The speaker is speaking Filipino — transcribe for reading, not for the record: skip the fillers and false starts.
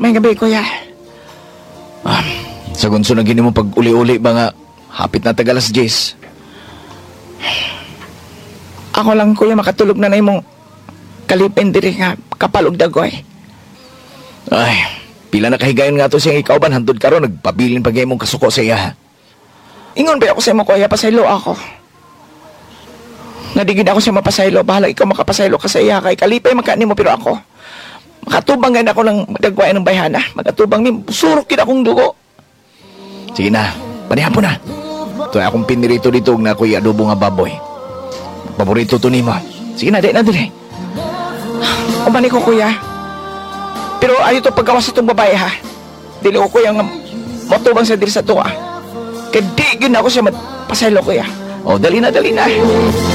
May gabi, kuya. Sa gunso na gini mo pag uli-uli ba nga, hapit na tagalas, Jace. Ako lang, kuya, makatulog na imong kalipin diri nga kapalog dagoy. Ay, pila na kahigayon nga to siyang ikaw ban, hantod karon nagpabilin pag mong kasuko sa iya. Ingon ba ako sa imo, kuya, pasaylo ako. Nadigid ako sa mapasaylo, bahala ikaw makapasaylo ka sa iya kay kalipay makani mo pero ako. Makatubang ganyan ako ng dagwain ng bayhana. Makatubang ni surok kita akong dugo. Sige na, panihan po na. Ito ay akong pinirito dito na ako'y adobo nga baboy. Paborito to ni mo. Sige na, di na din eh. Umani ko, kuya. Pero ayaw to paggawa sa itong babae, ha? Dili ko, kuya, nga matubang sa diri sa tuwa. Kaya di gina ako siya pasaylo, kuya. O, dali na, dali na.